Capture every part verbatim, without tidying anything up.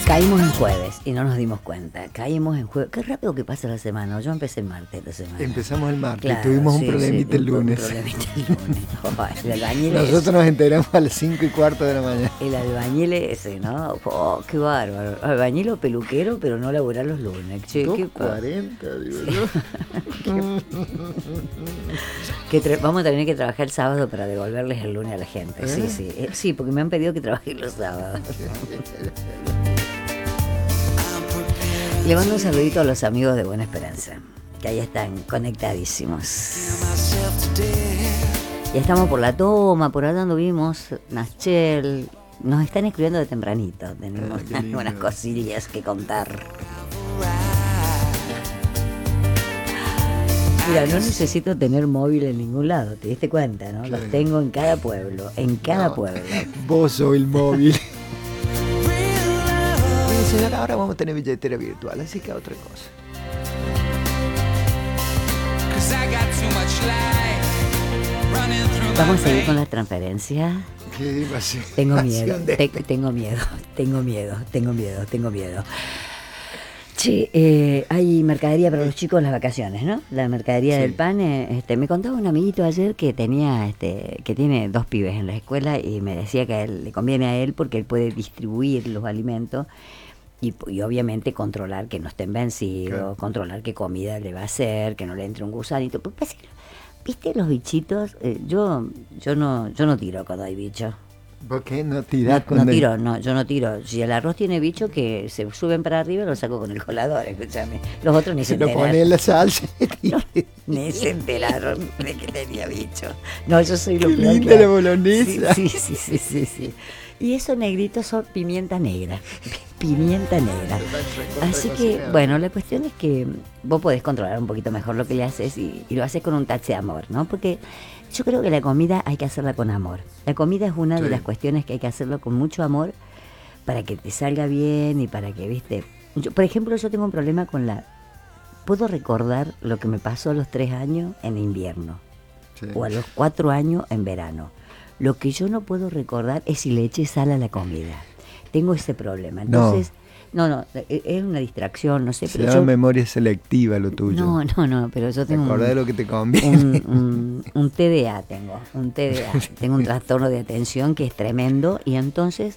Caímos en jueves y no nos dimos cuenta. Caímos en jueves. Qué rápido que pasa la semana. Yo empecé el martes la semana. Empezamos el martes, Claro, tuvimos sí, un problemita sí, el lunes. Un problemita el lunes. Oh, el albañil Nosotros es, nos enteramos a las cinco y cuarto de la mañana. el albañil ese, ¿no? Oh, qué bárbaro. Albañil o peluquero, pero no laburar los lunes. Che, dos qué cuarenta, digo sí. yo. que tra- vamos a tener que trabajar el sábado para devolverles el lunes a la gente. ¿Eh? Sí, sí. Eh, sí, porque me han pedido que trabaje los sábados. Le mando un saludito a los amigos de Buena Esperanza, que ahí están conectadísimos. Ya estamos por La Toma, por allá anduvimos, Nachel, nos están escribiendo de tempranito, tenemos Ah, unas cosillas que contar. Mira, no necesito tener móvil en ningún lado, te diste cuenta, ¿no? Los tengo en cada pueblo, en cada No, pueblo. Vos sos el móvil. Señora, ahora vamos a tener billetera virtual, así que otra cosa. Vamos a seguir con las transferencias. ¿Qué iba a ser? Tengo miedo, te- tengo miedo, tengo miedo, tengo miedo, tengo miedo. Che, eh, hay mercadería para los chicos en las vacaciones, ¿no? La mercadería Sí. del pan. eh, este, me contaba un amiguito ayer que tenía, este, que tiene dos pibes en la escuela y me decía que a él le conviene a él porque él puede distribuir los alimentos y, y obviamente controlar que no estén vencidos, Claro. controlar qué comida le va a hacer, que no le entre un gusanito. Pues, pues, ¿viste los bichitos? Eh, yo, yo no, yo no tiro cuando hay bichos. ¿Por qué no No, tirás con no el- tiro, no, yo no tiro. Si el arroz tiene bicho que se suben para arriba, lo saco con el colador, escúchame. Los otros ni se, Se lo enteraron. pone en la salsa? No, ni se enteraron de que tenía bicho. No, yo soy lo Qué peor linda que la hay. boloñesa. Sí, sí, sí, sí, sí, sí. Y esos negritos son pimienta negra. Pimienta negra. Así que, bueno, la cuestión es que vos podés controlar un poquito mejor lo que le haces y, y lo haces con un tache de amor, ¿no? Porque yo creo que la comida hay que hacerla con amor. La comida es una Sí. de las cuestiones que hay que hacerlo con mucho amor para que te salga bien y para que, viste... Yo, por ejemplo, yo tengo un problema con la... Puedo recordar lo que me pasó a los tres años en invierno Sí. o a los cuatro años en verano. Lo que yo no puedo recordar es si le eché sal a la comida. Tengo ese problema. Entonces, no, no, no es una distracción, no sé, Se pero llama yo... memoria selectiva lo tuyo. No, no, no, pero yo ¿Te tengo acordás de un, lo que te conviene? un, un, un T D A, tengo, un T D A. Tengo un trastorno de atención que es tremendo y entonces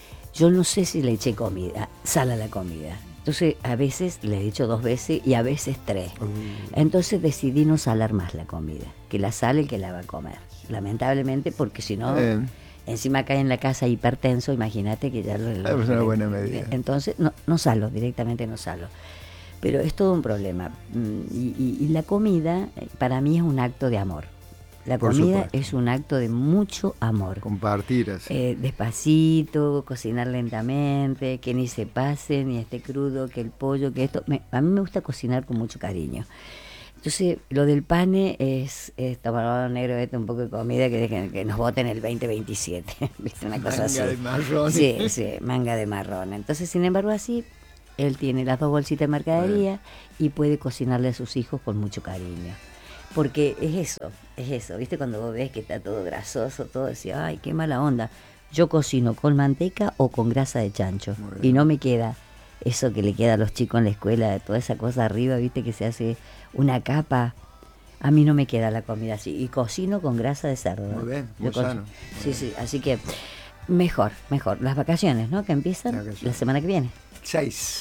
yo no sé si le eché comida, sal a la comida. Entonces, a veces le he dicho dos veces y a veces tres. Uh, Entonces decidí no salar más la comida, que la sale el que la va a comer. Lamentablemente, porque si no, Eh. encima cae en la casa hipertenso, imagínate que ya lo... Ah, es una buena medida. Entonces, no, no salo, directamente no salo. Pero es todo un problema. Mm, Y, y- y la comida, eh, para mí, es un acto de amor. La Por comida supuesto. es un acto de mucho amor. compartir así. Eh, despacito, cocinar lentamente, que ni se pase, ni esté crudo, que el pollo, que esto. Me- a mí me gusta cocinar con mucho cariño. Entonces, lo del pane es, es tomar negro, este, un poco de comida que, dejen, que nos voten el veinte veintisiete. ¿Viste? Una cosa Manga así. de marrón. Sí, sí, manga de marrón. Entonces, sin embargo, así, él tiene las dos bolsitas de mercadería y puede cocinarle a sus hijos con mucho cariño. Porque es eso, es eso, ¿viste? Cuando vos ves que está todo grasoso, todo, decís, ay, qué mala onda. Yo cocino con manteca o con grasa de chancho Muy bien. y no me queda eso que le queda a los chicos en la escuela, toda esa cosa arriba, ¿viste? Que se hace una capa. A mí no me queda la comida así. Y cocino con grasa de cerdo. Muy bien, Yo muy co- sano. Sí, sí, así que mejor, mejor. Las vacaciones, ¿no? Que empiezan Las vacaciones. la semana que viene. seis.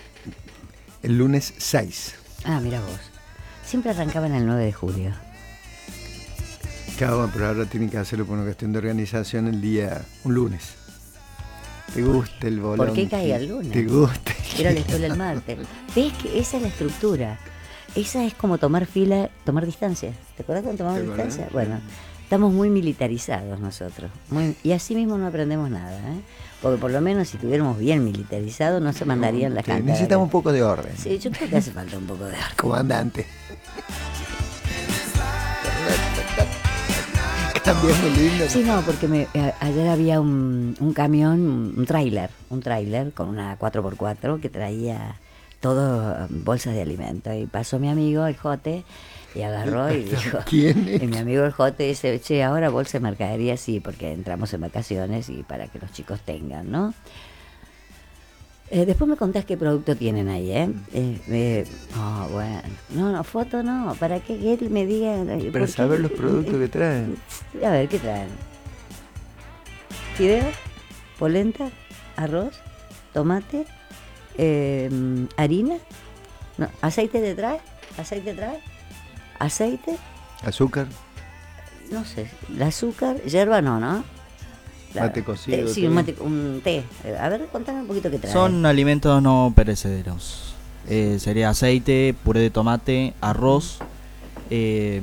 El lunes seis. Ah, mira vos. Siempre arrancaban el nueve de julio. Claro, pero ahora tienen que hacerlo por una cuestión de organización el día, un lunes. ¿Te gusta el bolón? ¿Por qué caiga el lunes? ¿Te gusta? Era la escuela el martes. ¿Ves que esa es la estructura? Esa es como tomar fila, tomar distancia. ¿Te acuerdas cuando tomamos ¿Te acuerdas? distancia? Bueno, estamos muy militarizados nosotros. Muy, y así mismo no aprendemos nada, ¿eh? Porque por lo menos si estuviéramos bien militarizados no se mandarían las Sí, cantadas. necesitamos un poco de orden. Sí, yo creo que hace falta un poco de orden. Comandante. También muy lindo. Sí, no, porque me, a- ayer había un, un camión, un tráiler, un tráiler con una cuatro por cuatro que traía todo bolsas de alimento. Y pasó mi amigo, el Jote, y agarró y dijo... ¿Quién es? Y mi amigo el Jote dice, che, ahora bolsa de mercadería, sí, porque entramos en vacaciones y para que los chicos tengan, ¿no? Eh, después me contás qué producto tienen ahí, ¿eh? eh, eh oh, bueno. No, no, foto no. ¿Para qué que él me diga? Para saber los productos que traen. A ver, ¿qué traen? Fideo, polenta, arroz, tomate, eh, harina, no, aceite de trae, aceite trae, aceite, azúcar, no sé, el azúcar, yerba no, ¿no? La, mate cocido. Té, sí, un, mate, un té. A ver, contame un poquito qué trae. Son alimentos no perecederos. Eh, sería aceite, puré de tomate, arroz, eh,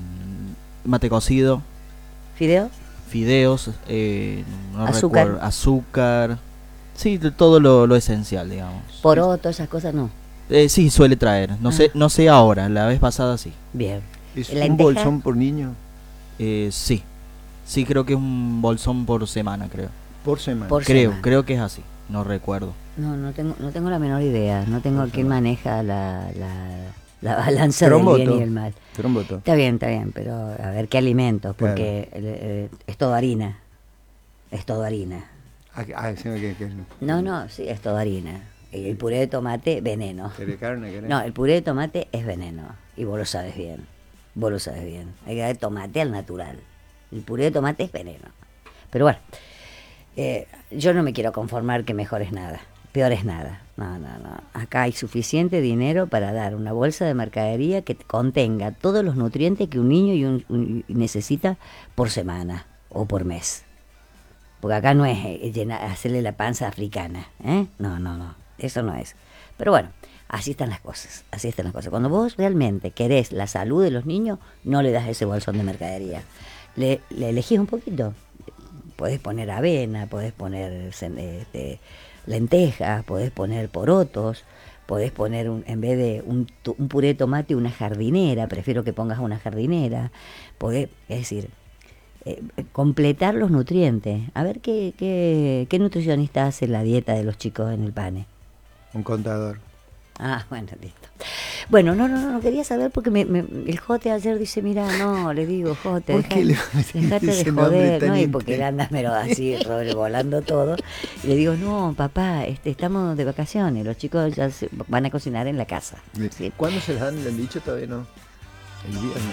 mate cocido, fideo, fideos, eh, no azúcar, recuerdo, azúcar, sí, todo lo, lo esencial, digamos. Poroto, esas cosas no. Eh, sí, suele traer. No ah. sé, no sé ahora. La vez pasada sí. Bien. ¿Es un bolsón por niño? Eh, sí. Sí, creo que es un bolsón por semana, creo. Por semana. Por creo, semana. creo que es así. No recuerdo. No, no tengo, no tengo la menor idea. No tengo quién maneja la, la, la balanza Tromboto. del bien y el mal. Tromboto. Está bien, está bien, pero a ver qué alimentos, porque claro. eh, es todo harina. Es todo harina. Ah, ah, sí, que, que... No, no, sí, es todo harina. El puré de tomate, veneno. ¿Querés carne? ¿Querés? No, el puré de tomate es veneno. Y vos lo sabes bien. Vos lo sabes bien. Hay que dar tomate al natural. El puré de tomate es veneno. Pero bueno, eh, yo no me quiero conformar que mejor es nada. Peor es nada. No, no, no. Acá hay suficiente dinero para dar una bolsa de mercadería que contenga todos los nutrientes que un niño y un, un, necesita por semana o por mes. Porque acá no es llenar, hacerle la panza africana. ¿eh? No, no, no. Eso no es. Pero bueno, así están las cosas. Así están las cosas. Cuando vos realmente querés la salud de los niños, no le das ese bolsón de mercadería. Le, le elegís un poquito. Podés poner avena, podés poner este, lentejas, podés poner porotos, podés poner, un, en vez de un, un puré de tomate, una jardinera. Prefiero que pongas una jardinera. Podés, es decir, eh, completar los nutrientes. A ver qué, qué, qué nutricionista hace la dieta de los chicos en el PANE. Un contador. Ah, bueno, listo. Bueno, no, no, no, no quería saber porque me, me, el Jote ayer dice, mira, no, le digo, Jote, ¿Por qué le dejate de joder, ¿no? Y porque él anda pero así, volando todo. Y le digo, no, papá, este, estamos de vacaciones, los chicos ya se, van a cocinar en la casa. ¿Sí? ¿Cuándo se les dan el dicho? Todavía no. El viernes.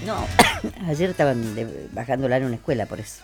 No, ayer estaban de, bajándola en una escuela, por eso.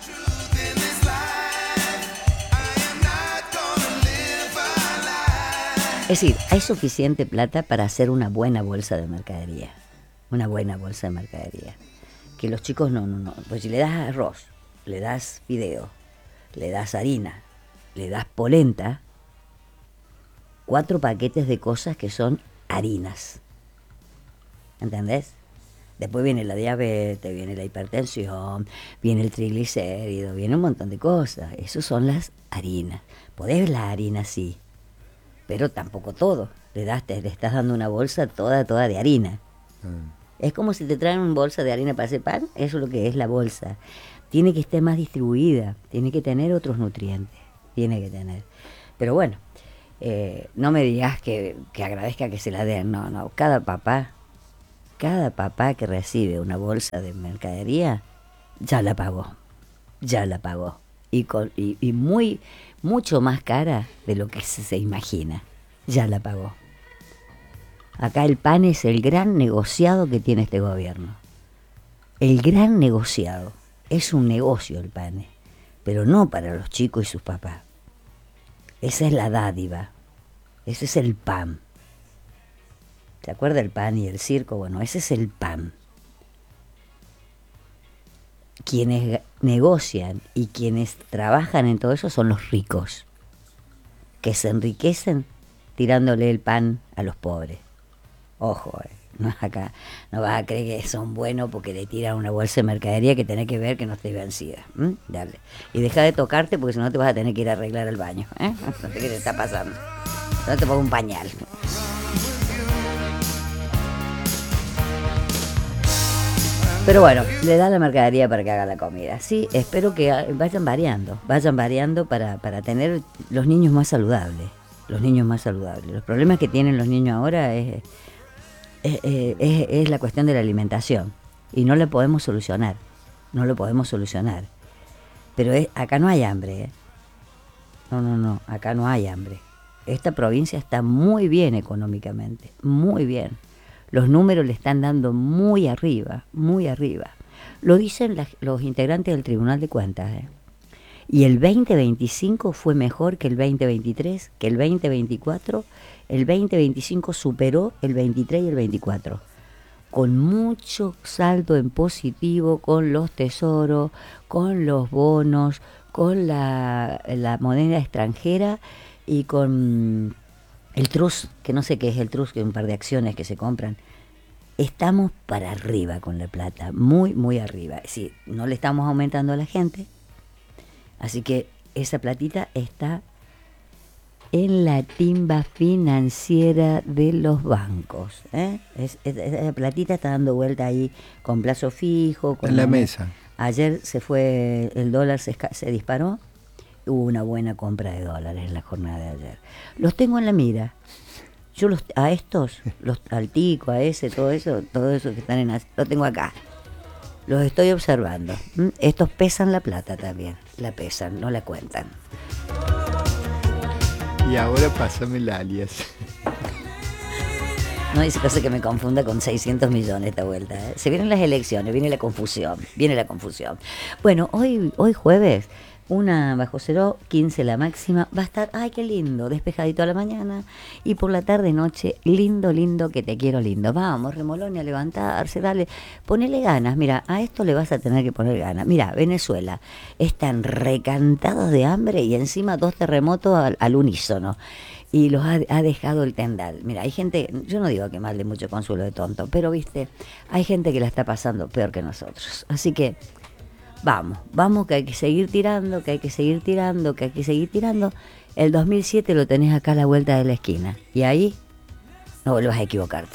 Es decir, hay suficiente plata para hacer una buena bolsa de mercadería. Una buena bolsa de mercadería. Que los chicos no, no, no. Pues si le das arroz, le das fideo, le das harina, le das polenta, cuatro paquetes de cosas que son harinas. ¿Entendés? Después viene la diabetes, viene la hipertensión, viene el triglicérido, viene un montón de cosas. Esas son las harinas. Podés la harina, sí. Pero tampoco todo. Le, das, te, le estás dando una bolsa toda, toda de harina. Mm. Es como si te traen una bolsa de harina para hacer pan. Eso es lo que es la bolsa. Tiene que estar más distribuida. Tiene que tener otros nutrientes. Tiene que tener. Pero bueno, eh, no me digas que, que agradezca que se la den. No, no. Cada papá, cada papá que recibe una bolsa de mercadería, ya la pagó. Ya la pagó. Y, con, y, y muy... mucho más cara de lo que se, se imagina. Ya la pagó. Acá el pan es el gran negociado que tiene este gobierno. El gran negociado. Es un negocio el pan, pero no para los chicos y sus papás. Esa es la dádiva. Ese es el pan. ¿Se acuerda el pan y el circo? Bueno, ese es el pan. Quienes negocian y quienes trabajan en todo eso son los ricos, que se enriquecen tirándole el pan a los pobres. Ojo, eh, no acá, no vas a creer que son buenos porque le tiran una bolsa de mercadería que tenés que ver que no esté vencida. ¿Mm? Dale. Y deja de tocarte porque si no te vas a tener que ir a arreglar el baño. ¿eh? No sé qué te está pasando. No te pongo un pañal. Pero bueno, le da la mercadería para que haga la comida. Sí, espero que vayan variando, vayan variando para, para tener los niños más saludables. Los niños más saludables. Los problemas que tienen los niños ahora es, es, es, es la cuestión de la alimentación. Y no lo podemos solucionar. No lo podemos solucionar. Pero es, acá no hay hambre. ¿eh? No, no, no. Acá no hay hambre. esta provincia está muy bien económicamente, muy bien. Los números le están dando muy arriba, muy arriba. Lo dicen las, los integrantes del Tribunal de Cuentas, ¿eh? Y el veinte veinticinco fue mejor que el veinte veintitrés, que el veinte veinticuatro. El veinte veinticinco superó el veintitrés y el veinticuatro. Con mucho saldo en positivo, con los tesoros, con los bonos, con la, la moneda extranjera y con el trust, que no sé qué es el trust, que es un par de acciones que se compran. Estamos para arriba con la plata, muy, muy arriba. Es decir, no le estamos aumentando a la gente, así que esa platita está en la timba financiera de los bancos, ¿eh? Es, es, esa platita está dando vuelta ahí con plazo fijo. Con en la mesa. Ayer se fue, el dólar se, se disparó, hubo una buena compra de dólares en la jornada de ayer. Los tengo en la mira. Yo los, a estos, los, al Tico, a ese, todo eso, todo eso que están en, lo tengo acá. Los estoy observando. ¿Mm? Estos pesan la plata también, la pesan, no la cuentan. Y ahora pásame el alias. No dice cosa que me confunda con seiscientos millones esta vuelta, ¿eh? Se vienen las elecciones, viene la confusión, viene la confusión. Bueno, hoy, hoy jueves, una bajo cero, quince la máxima, va a estar, ay qué lindo, despejadito a la mañana, y por la tarde noche, lindo, lindo, que te quiero lindo. Vamos, remolone, a levantarse, dale, ponele ganas, mira, a esto le vas a tener que poner ganas. Mira, Venezuela, están recantados de hambre y encima dos terremotos al, al unísono. Y los ha, ha dejado el tendal. Mira, hay gente, yo no digo que mal de mucho consuelo de tonto, pero viste, hay gente que la está pasando peor que nosotros. Así que vamos, vamos que hay que seguir tirando, que hay que seguir tirando, que hay que seguir tirando. El dos mil siete lo tenés acá a la vuelta de la esquina. Y ahí no vuelvas a equivocarte.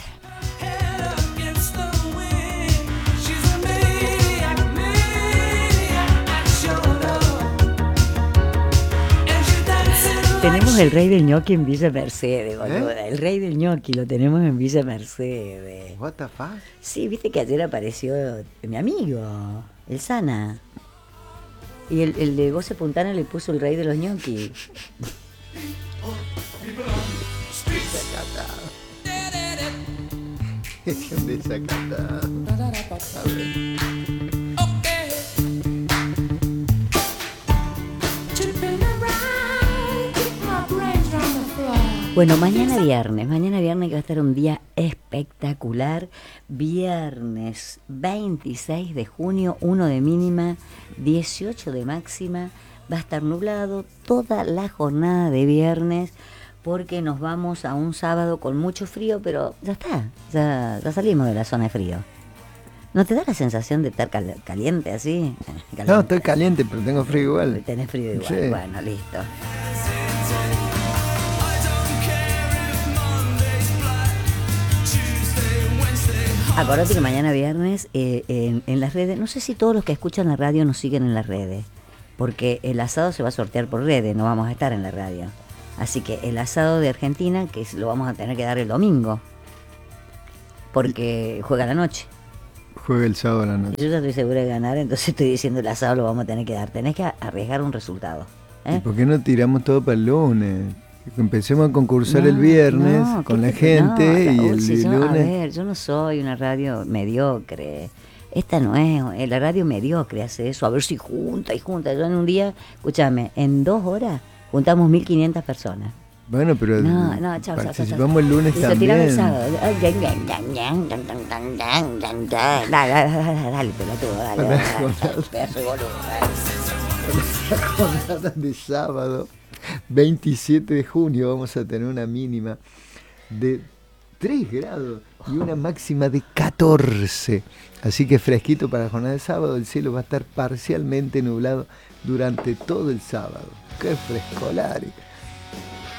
Tenemos el rey del ñoqui en Villa Mercedes, boluda. ¿Eh? El rey del ñoqui lo tenemos en Villa Mercedes. What the fuck? Sí, viste que ayer apareció mi amigo, el Sana. Y el, el de Goce Puntana le puso el rey de los ñoquis. Es un desacatado. A ver. Bueno, mañana viernes, mañana viernes que va a estar un día espectacular, viernes veintiséis de junio, uno de mínima, dieciocho de máxima, va a estar nublado toda la jornada de viernes porque nos vamos a un sábado con mucho frío, pero ya está, ya, ya salimos de la zona de frío. ¿No te da la sensación de estar cal- caliente así? Caliente. No, estoy caliente, pero tengo frío igual. Tenés frío igual, sí. Bueno, listo. Acordate que mañana viernes eh, en, en las redes, no sé si todos los que escuchan la radio nos siguen en las redes, porque el asado se va a sortear por redes, no vamos a estar en la radio. Así que el asado de Argentina, que lo vamos a tener que dar el domingo, porque juega la noche. Juega el sábado a la noche. Yo ya estoy segura de ganar, entonces estoy diciendo el asado lo vamos a tener que dar. Tenés que arriesgar un resultado. ¿eh? ¿Y por qué no tiramos todo para el lunes? Empecemos a concursar no, el viernes no, con la gente no, y el, si el yo, lunes. A ver, yo no soy una radio mediocre. Esta no es, la radio mediocre hace eso, a ver si junta y junta. Yo en un día, escúchame, en dos horas juntamos mil quinientas personas. Bueno, pero no, no, chao, participamos chao, el lunes listo, también. El sábado. Dale, dale, dale, pelotudo, dale, dale, pedazo de boludo. La jornada de sábado, veintisiete de junio, vamos a tener una mínima de tres grados y una máxima de catorce. Así que fresquito para la jornada de sábado. El cielo va a estar parcialmente nublado durante todo el sábado. ¡Qué frescolari!